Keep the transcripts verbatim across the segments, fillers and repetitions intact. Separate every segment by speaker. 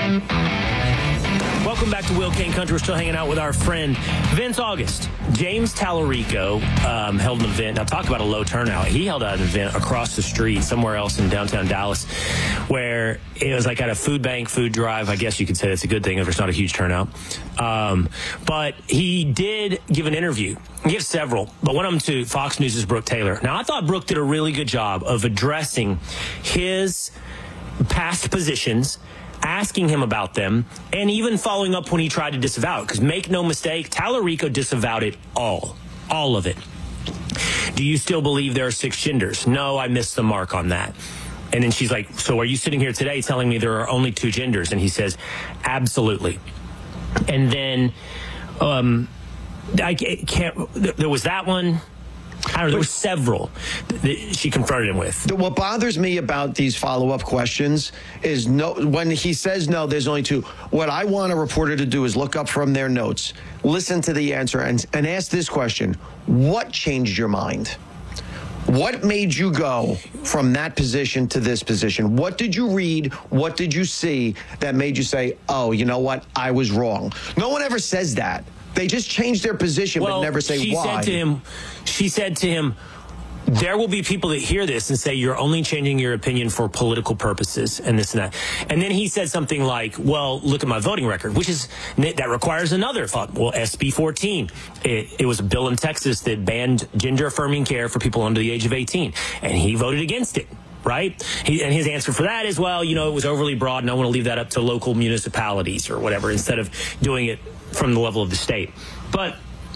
Speaker 1: Welcome back to Will Kane Country. We're still hanging out with our friend Vince August. James Tallarico um, held an event. Now, talk about a low turnout. He held an event across the street somewhere else in downtown Dallas where it was like at a food bank, food drive. I guess you could say it's a good thing if there's not a huge turnout. Um, but he did give an interview. He gave several, but one of them to Fox News' Brooke Taylor. Now, I thought Brooke did a really good job of addressing his past positions, asking him about them, and even following up when he tried to disavow it. Because make no mistake, Tallarico disavowed it all. All of it. Do you still believe there are six genders? No, I missed the mark on that. And then she's like, so are you sitting here today telling me there are only two genders? And he says, absolutely. And then um, I can't, there was that one. I don't know, there were several that she confronted him with.
Speaker 2: What bothers me about these follow-up questions is no, when he says no, there's only two. What I want a reporter to do is look up from their notes, listen to the answer, and, and ask this question. What changed your mind? What made you go from that position to this position? What did you read? What did you see that made you say, oh, you know what? I was wrong. No one ever says that. They just change their position
Speaker 1: well,
Speaker 2: but never say
Speaker 1: she
Speaker 2: why.
Speaker 1: Said to him, she said to him, there will be people that hear this and say you're only changing your opinion for political purposes and this and that. And then he said something like, well, look at my voting record, which is, that requires another thought. Well, S B fourteen, it, it was a bill in Texas that banned gender-affirming care for people under the age of eighteen. And he voted against it. Right? He, and his answer for that is, well, you know, it was overly broad and I want to leave that up to local municipalities or whatever instead of doing it from the level of the state. But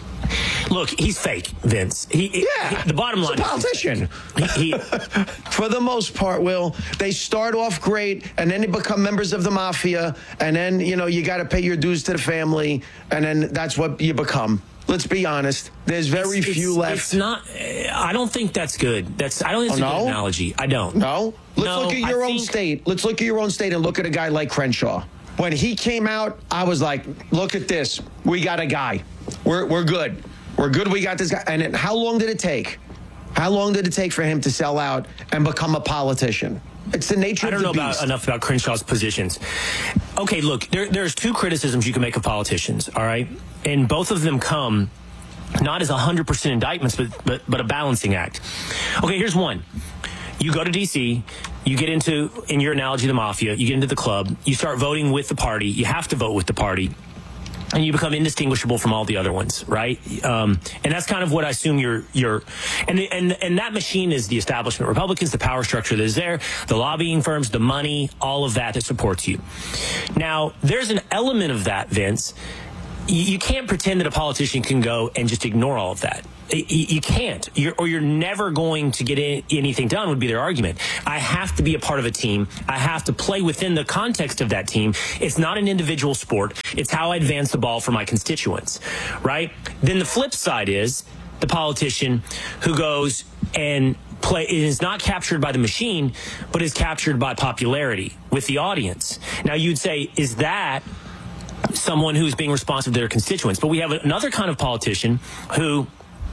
Speaker 1: look, he's fake, Vince. He,
Speaker 2: yeah,
Speaker 1: he, the bottom line
Speaker 2: he's a politician.
Speaker 1: Is, he, he,
Speaker 2: for the most part, Will, they start off great and then they become members of the mafia. And then, you know, you got to pay your dues to the family. And then that's what you become. Let's be honest. There's very
Speaker 1: it's,
Speaker 2: few
Speaker 1: it's,
Speaker 2: left.
Speaker 1: It's not. I don't think that's good. That's. I don't think it's
Speaker 2: oh,
Speaker 1: a
Speaker 2: no?
Speaker 1: good analogy. I don't.
Speaker 2: No. Let's
Speaker 1: no,
Speaker 2: look at your
Speaker 1: I
Speaker 2: own
Speaker 1: think,
Speaker 2: state. Let's look at your own state and look at a guy like Crenshaw. When he came out, I was like, "Look at this. We got a guy. We're we're good. We're good. We got this guy." And it, how long did it take? How long did it take for him to sell out and become a politician? It's the nature of the beast.
Speaker 1: I don't know about, enough about Crenshaw's positions. Okay, look, there, there's two criticisms you can make of politicians. All right, and both of them come not as one hundred percent indictments, but, but but a balancing act. Okay, here's one. You go to D C, you get into, in your analogy, the mafia, you get into the club, you start voting with the party, you have to vote with the party, and you become indistinguishable from all the other ones, right? Um, and that's kind of what I assume you're, you're and, and, and that machine is the establishment. Republicans, the power structure that is there, the lobbying firms, the money, all of that that supports you. Now, there's an element of that, Vince. You can't pretend that a politician can go and just ignore all of that. You can't, you're, or you're never going to get anything done, would be their argument. I have to be a part of a team. I have to play within the context of that team. It's not an individual sport. It's how I advance the ball for my constituents, right? Then the flip side is the politician who goes and play is not captured by the machine, but is captured by popularity with the audience. Now, you'd say, is that someone who's being responsive to their constituents? But we have another kind of politician who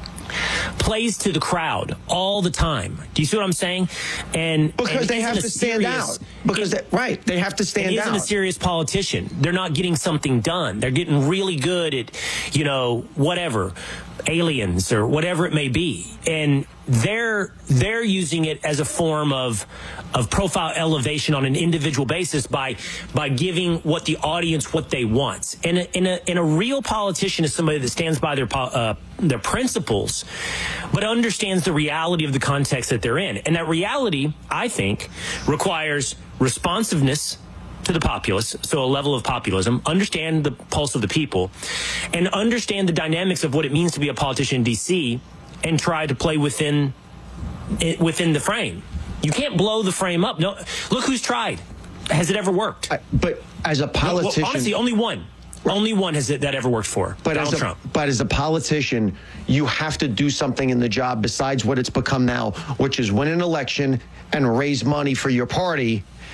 Speaker 1: plays to the crowd all the time. Do you see what I'm saying? And
Speaker 2: because
Speaker 1: and
Speaker 2: they have to stand
Speaker 1: serious,
Speaker 2: out. Because
Speaker 1: it,
Speaker 2: they, right, they have to stand
Speaker 1: he
Speaker 2: out.
Speaker 1: He isn't a serious politician. They're not getting something done. They're getting really good at, you know, whatever, aliens or whatever it may be, and they're they're using it as a form of of profile elevation on an individual basis by by giving what the audience what they want. And a, in a in a real politician is somebody that stands by their uh, their principles, but understands the reality of the context that they're in. And that reality, I think, requires responsiveness to the populace, so a level of populism, understand the pulse of the people, and understand the dynamics of what it means to be a politician in D C, and try to play within within the frame. You can't blow the frame up. No, look who's tried. Has it ever worked?
Speaker 2: I, but as a politician,
Speaker 1: well, honestly, only one. Right. Only one has it that ever worked for.
Speaker 2: But
Speaker 1: Donald
Speaker 2: as a,
Speaker 1: Trump.
Speaker 2: But as a politician, you have to do something in the job besides what it's become now, which is win an election and raise money for your party.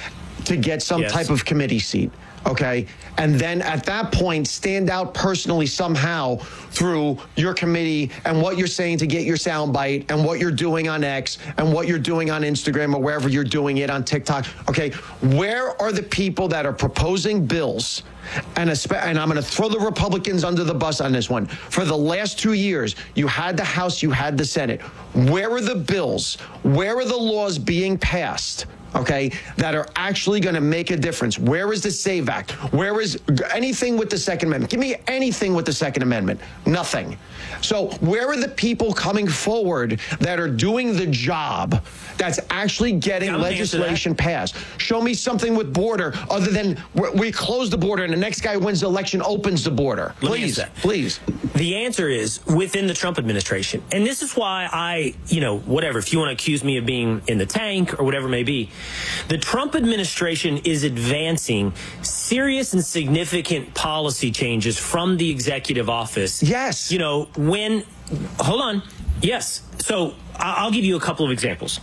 Speaker 2: to get some
Speaker 1: Yes.
Speaker 2: type of committee seat. Okay. And then at that point, stand out personally somehow through your committee and what you're saying to get your soundbite and what you're doing on X and what you're doing on Instagram or wherever you're doing it on TikTok. Okay. Where are the people that are proposing bills? And, and I'm going to throw the Republicans under the bus on this one. For the last two years, you had the House, you had the Senate. Where are the bills? Where are the laws being passed? Okay, that are actually going to make a difference? Where is the SAVE Act? Where is anything with the Second Amendment? Give me anything with the Second Amendment. Nothing. So where are the people coming forward that are doing the job that's actually getting
Speaker 1: Yeah,
Speaker 2: legislation passed? Show me something with border other than we close the border and the next guy who wins the election opens the border.
Speaker 1: Let me
Speaker 2: Please,
Speaker 1: answer that.
Speaker 2: please.
Speaker 1: The answer is within the Trump administration. And this is why I, you know, whatever, if you want to accuse me of being in the tank or whatever it may be, the Trump administration is advancing serious and significant policy changes from the executive office.
Speaker 2: Yes.
Speaker 1: You know, when, hold on. Yes. So I'll give you a couple of examples.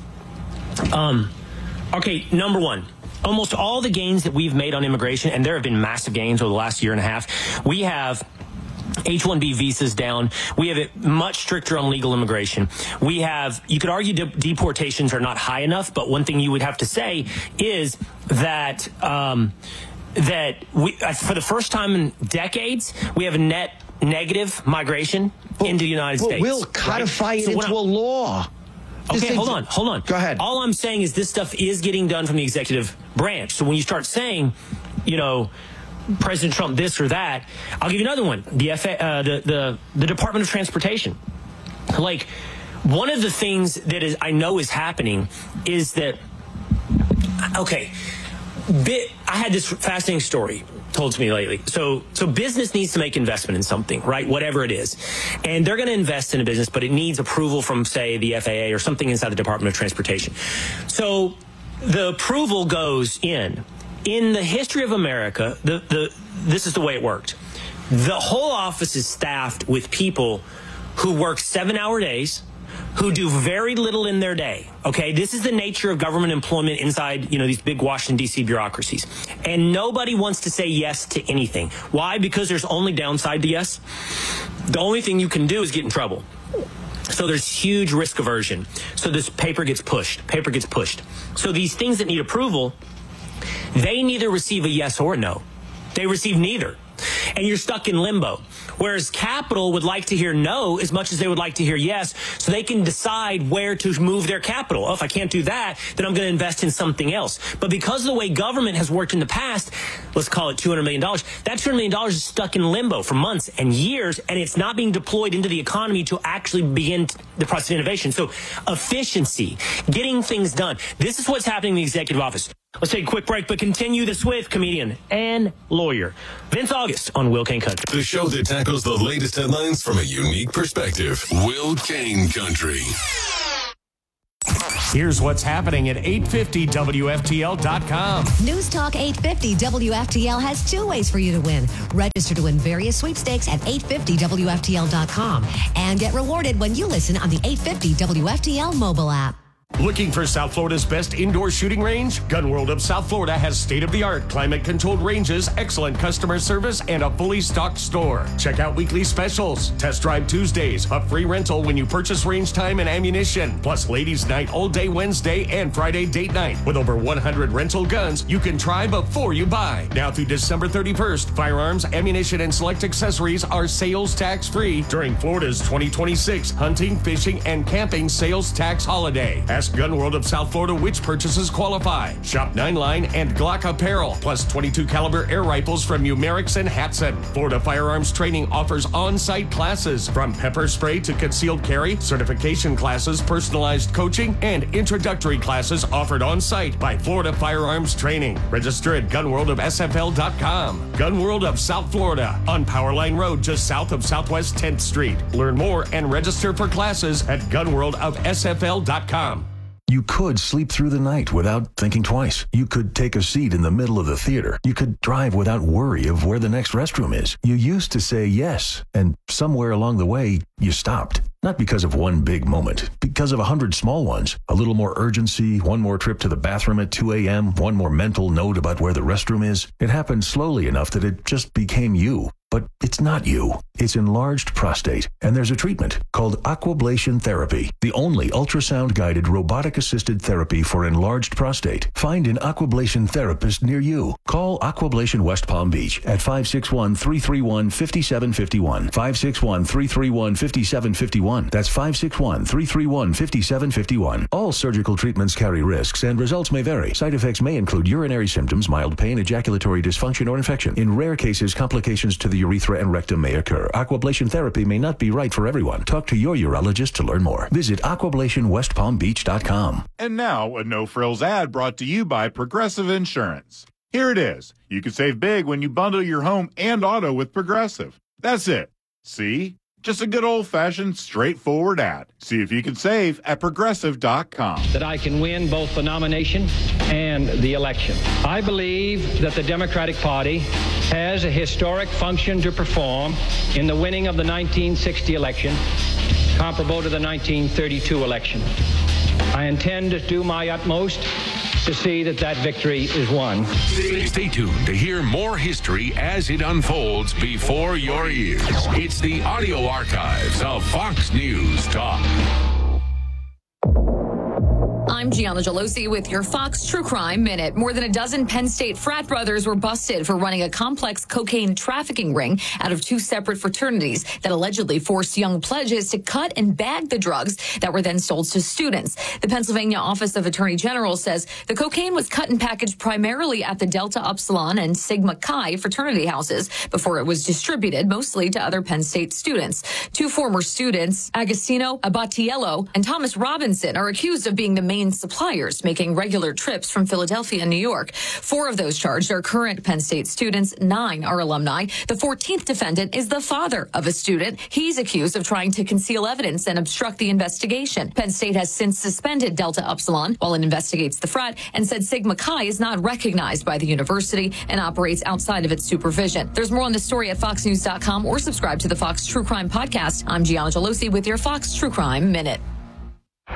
Speaker 1: Um, okay, number one. Almost all the gains that we've made on immigration, and there have been massive gains over the last year and a half, we have H one B visas down. We have it much stricter on legal immigration. We have, you could argue de- deportations are not high enough, but one thing you would have to say is that, um, that we, uh, for the first time in decades, we have a net negative migration
Speaker 2: But-
Speaker 1: into the United
Speaker 2: but
Speaker 1: States.
Speaker 2: we'll codify
Speaker 1: right?
Speaker 2: it
Speaker 1: So when
Speaker 2: into
Speaker 1: I-
Speaker 2: a law. This
Speaker 1: Okay,
Speaker 2: is-
Speaker 1: hold on, hold on.
Speaker 2: Go ahead.
Speaker 1: All I'm saying is this stuff is getting done from the executive branch. So when you start saying, you know, President Trump this or that, I'll give you another one. The F A, uh, the the the Department of Transportation. Like, one of the things that is I know is happening is that, okay, bit, I had this fascinating story told to me lately. So, so business needs to make investment in something, right? Whatever it is. And they're going to invest in a business, but it needs approval from, say, the F A A or something inside the Department of Transportation. So the approval goes in. In the history of America, the, the, this is the way it worked. The whole office is staffed with people who work seven-hour days, who do very little in their day. Okay, this is the nature of government employment inside, you know, these big Washington, D C bureaucracies. And nobody wants to say yes to anything. Why? Because there's only downside to yes. The only thing you can do is get in trouble. So there's huge risk aversion. So this paper gets pushed. Paper gets pushed. So these things that need approval, they neither receive a yes or a no. They receive neither. And you're stuck in limbo. Whereas capital would like to hear no as much as they would like to hear yes, so they can decide where to move their capital. Oh, if I can't do that, then I'm going to invest in something else. But because of the way government has worked in the past, let's call it two hundred million dollars, that two hundred million dollars is stuck in limbo for months and years, and it's not being deployed into the economy to actually begin the process of innovation. So efficiency, getting things done. This is what's happening in the executive office. Let's take a quick break, but continue this with comedian and lawyer Vince August on Will Kane Country.
Speaker 3: The show that tackles the latest headlines from a unique perspective. Will Kane Country.
Speaker 4: Here's what's happening at eight fifty W F T L dot com.
Speaker 5: News Talk eight fifty W F T L has two ways for you to win. Register to win various sweepstakes at eight fifty W F T L dot com and get rewarded when you listen on the eight fifty W F T L mobile app.
Speaker 4: Looking for South Florida's best indoor shooting range? Gun World of South Florida has state-of-the-art climate-controlled ranges, excellent customer service, and a fully stocked store. Check out weekly specials. Test Drive Tuesdays, a free rental when you purchase range time and ammunition. Plus Ladies' Night all day Wednesday and Friday date night. With over one hundred rental guns, you can try before you buy. Now through December thirty-first, firearms, ammunition, and select accessories are sales tax-free during Florida's twenty twenty-six hunting, fishing, and camping sales tax holiday. Ask Gun World of South Florida which purchases qualify. Shop nine line and Glock apparel, plus twenty-two caliber air rifles from Umerix and Hatson. Florida Firearms Training offers on-site classes from pepper spray to concealed carry, certification classes, personalized coaching, and introductory classes offered on-site by Florida Firearms Training. Register at gun world of S F L dot com. Gun World of South Florida on Powerline Road just south of Southwest tenth Street. Learn more and register for classes at gun world of S F L dot com.
Speaker 6: You could sleep through the night without thinking twice. You could take a seat in the middle of the theater. You could drive without worry of where the next restroom is. You used to say yes, and somewhere along the way, you stopped. Not because of one big moment, because of a hundred small ones. A little more urgency, one more trip to the bathroom at two a.m., one more mental note about where the restroom is. It happened slowly enough that it just became you. But it's not you. It's enlarged prostate, and there's a treatment called Aquablation Therapy, the only ultrasound-guided robotic-assisted therapy for enlarged prostate. Find an Aquablation therapist near you. Call Aquablation West Palm Beach at five six one, three three one, five seven five one, five six one, three three one, five seven five one. That's five six one, three three one, five seven five one. All surgical treatments carry risks, and results may vary. Side effects may include urinary symptoms, mild pain, ejaculatory dysfunction, or infection. In rare cases, complications to the urethra and rectum may occur. Aquablation therapy may not be right for everyone. Talk to your urologist to learn more. Visit aquablation west palm beach dot com.
Speaker 7: And now, a no-frills ad brought to you by Progressive Insurance. Here it is. You can save big when you bundle your home and auto with Progressive. That's it. See? Just a good old-fashioned, straightforward ad. See if you can save at progressive dot com.
Speaker 8: That I can win both the nomination and the election. I believe that the Democratic Party has a historic function to perform in the winning of the nineteen sixty election, comparable to the nineteen thirty-two election. I intend to do my utmost to see that that victory is won.
Speaker 3: Stay tuned to hear more history as it unfolds before your ears. It's the audio archives of Fox News Talk.
Speaker 9: I'm Gianna Gelosi with your Fox True Crime Minute. More than a dozen Penn State frat brothers were busted for running a complex cocaine trafficking ring out of two separate fraternities that allegedly forced young pledges to cut and bag the drugs that were then sold to students. The Pennsylvania Office of Attorney General says the cocaine was cut and packaged primarily at the Delta Upsilon and Sigma Chi fraternity houses before it was distributed mostly to other Penn State students. Two former students, Agostino Abatiello and Thomas Robinson, are accused of being the main suppliers, making regular trips from Philadelphia and New York. Four of those charged are current Penn State students. Nine are alumni. The fourteenth defendant is the father of a student. He's accused of trying to conceal evidence and obstruct the investigation. Penn State has since suspended Delta Upsilon while it investigates the frat and said Sigma Chi is not recognized by the university and operates outside of its supervision. There's more on the story at fox news dot com or subscribe to the Fox True Crime Podcast. I'm Gianna Gelosi with your Fox True Crime Minute.